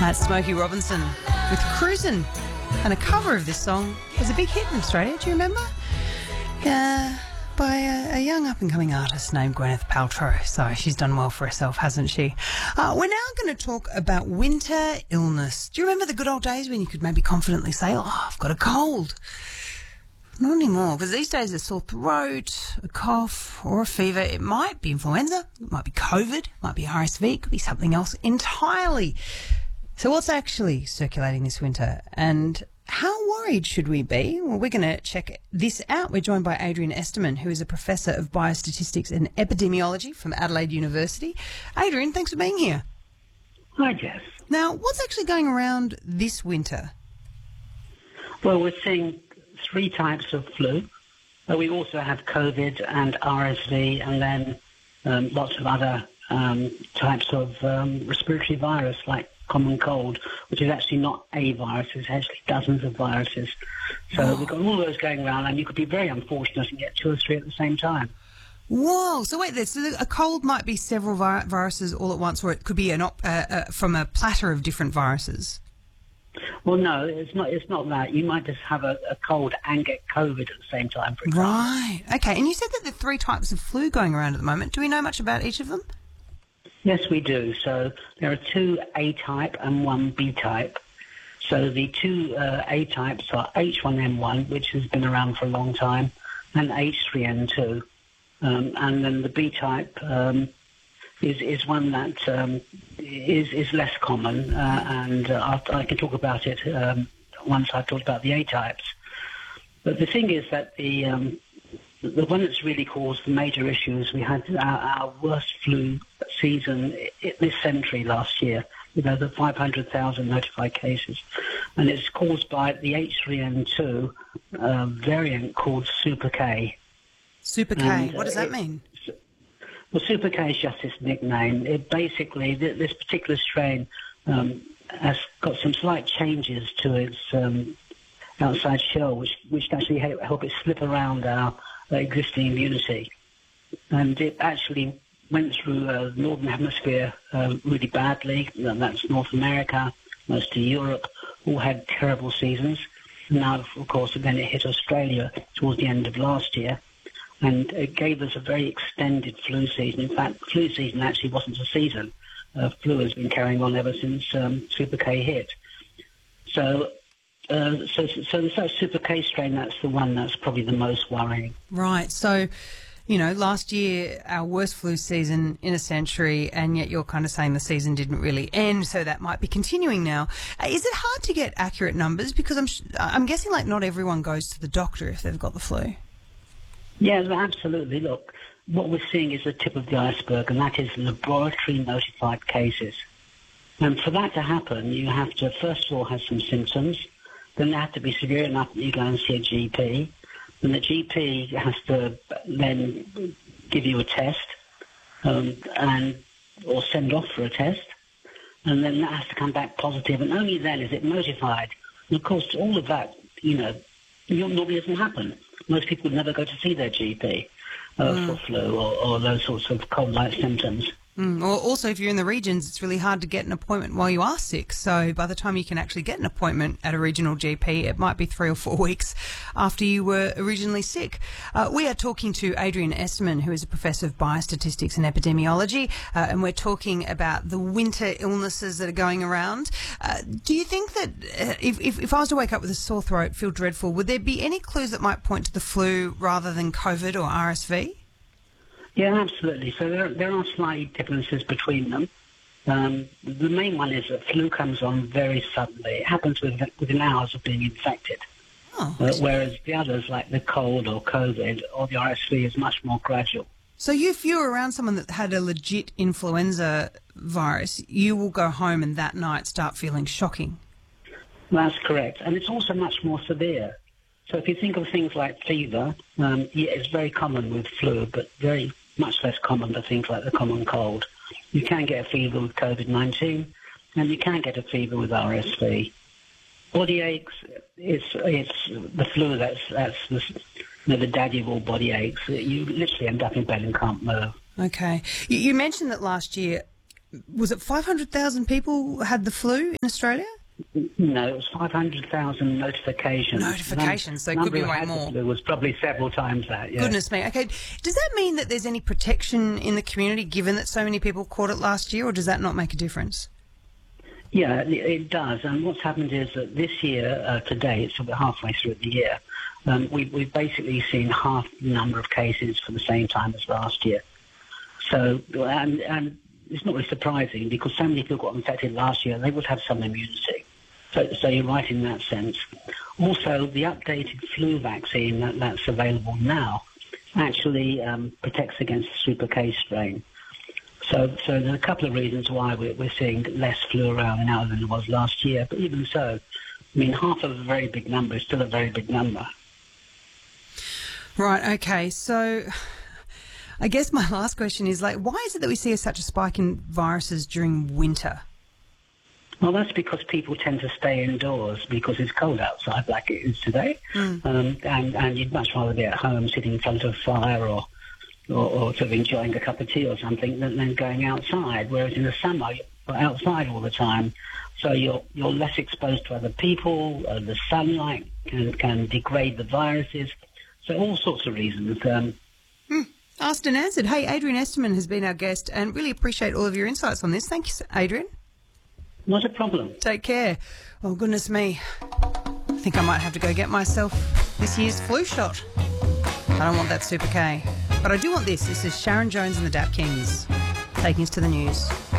That's Smokey Robinson with Cruisin', and a cover of this song was a big hit in Australia. Do you remember? By a young up-and-coming artist named Gwyneth Paltrow. So she's done well for herself, hasn't she? We're now going to talk about winter illness. Do you remember the good old days when you could maybe confidently say, "Oh, I've got a cold"? Not anymore, because these days a sore throat, a cough or a fever, it might be influenza, it might be COVID, it might be RSV, it could be something else entirely. So what's actually circulating this winter, and how worried should we be? Well, we're going to check this out. We're joined by Adrian Esterman, who is a Professor of Biostatistics and Epidemiology from Adelaide University. Adrian, thanks for being here. Hi, Jess. Now, what's actually going around this winter? Well, we're seeing three types of flu. We also have COVID and RSV, and then lots of other types of respiratory virus like common cold, which is actually not a virus, it's actually dozens of viruses. So we've got all those going around, and you could be very unfortunate and get two or three at the same time. Whoa! So wait, so a cold might be several viruses all at once, or it could be from a platter of different viruses. Well, no, it's not that. You might just have a cold and get COVID at the same time, for example. Right. Okay. And you said that there are three types of flu going around at the moment. Do we know much about each of them? Yes, we do. So there are two A-type and one B-type. So the two A-types are H1N1, which has been around for a long time, and H3N2. And then the B-type is one that is less common, and I can talk about it once I've talked about the A-types. But the thing is that the one that's really caused the major issues, we had our worst flu season this century last year, the 500,000 notified cases. And it's caused by the H3N2 variant called Super K. Super K, what does that mean? Well, Super K is just its nickname. It basically, this particular strain has got some slight changes to its outside shell, which actually help it slip around our existing immunity. And it actually went through the Northern Hemisphere really badly. That's North America, most of Europe, all had terrible seasons. Now, of course, then it hit Australia towards the end of last year. And it gave us a very extended flu season. In fact, flu season actually wasn't a season. Flu has been carrying on ever since Super K hit. So the Super K strain, that's the one that's probably the most worrying. Right. So, last year, our worst flu season in a century, and yet you're kind of saying the season didn't really end, so that might be continuing now. Is it hard to get accurate numbers? Because I'm guessing like not everyone goes to the doctor if they've got the flu. Yeah, absolutely. Look, what we're seeing is the tip of the iceberg, and that is laboratory-notified cases. And for that to happen, you have to, first of all, have some symptoms. Then they have to be severe enough that you go and see a GP. And the GP has to then give you a test or send off for a test. And then that has to come back positive. And only then is it notified. And, of course, all of that, normally doesn't happen. Most people would never go to see their GP for flu or those sorts of cold-like symptoms. Or also, if you're in the regions, it's really hard to get an appointment while you are sick. So by the time you can actually get an appointment at a regional GP, it might be 3 or 4 weeks after you were originally sick. We are talking to Adrian Esterman, who is a Professor of Biostatistics and Epidemiology, and we're talking about the winter illnesses that are going around. Do you think that if I was to wake up with a sore throat, feel dreadful, would there be any clues that might point to the flu rather than COVID or RSV? Yeah, absolutely. So there are slight differences between them. The main one is that flu comes on very suddenly. It happens within hours of being infected. Whereas the others, like the cold or COVID or the RSV, is much more gradual. So if you were around someone that had a legit influenza virus, you will go home and that night start feeling shocking. That's correct. And it's also much more severe. So if you think of things like fever, it's very common with flu, but very much less common for things like the common cold. You can get a fever with COVID-19, and you can get a fever with RSV. Body aches, it's the flu that's the daddy of all body aches. You literally end up in bed and can't move. Okay. You mentioned that last year was it 500,000 people had the flu in Australia? No, it was 500,000 notifications. Notifications, so it could be way more. It was probably several times that, yeah. Goodness me. Okay, does that mean that there's any protection in the community given that so many people caught it last year, or does that not make a difference? Yeah, it does. And what's happened is that this year, to date, so we're halfway through the year, we've basically seen half the number of cases for the same time as last year. So, and it's not really surprising because so many people got infected last year, they would have some immunity. So you're right in that sense. Also, the updated flu vaccine that's available now actually protects against the Super K strain. So there are a couple of reasons why we're seeing less flu around now than there was last year. But even so, I mean, half of a very big number is still a very big number. Right, okay. So I guess my last question is, why is it that we see such a spike in viruses during winter? Well, that's because people tend to stay indoors because it's cold outside like it is today. And you'd much rather be at home sitting in front of a fire or sort of enjoying a cup of tea or something than going outside. Whereas in the summer, you're outside all the time. So you're less exposed to other people. The sunlight can degrade the viruses. So all sorts of reasons. Asked and answered. Hey, Adrian Esterman has been our guest and really appreciate all of your insights on this. Thank you, Adrian. Not a problem. Take care. Oh, goodness me. I think I might have to go get myself this year's flu shot. I don't want that Super K. But I do want this. This is Sharon Jones and the Dap Kings taking us to the news.